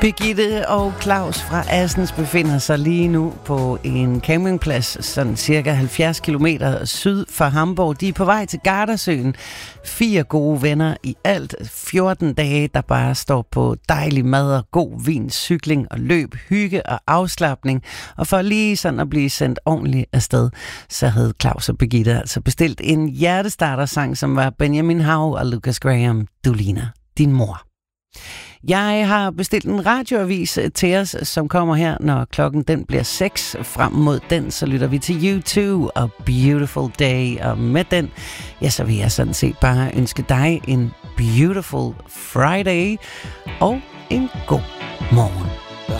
Birgitte og Claus fra Assens befinder sig lige nu på en campingplads, sådan cirka 70 kilometer syd for Hamburg. De er på vej til Gardasøen. 4 gode venner i alt. 14 dage, der bare står på dejlig mad og god vin, cykling og løb, hygge og afslapning. Og for lige sådan at blive sendt ordentligt afsted, så havde Claus og Birgitte altså bestilt en hjertestartersang, som var Benjamin Hav og Lucas Graham, Du ligner din mor. Jeg har bestilt en radioavis til os, som kommer her, når klokken den bliver 6. Frem mod den, så lytter vi til U2 og Beautiful Day. Og med den, ja, så vil jeg sådan set bare ønske dig en beautiful Friday og en god morgen.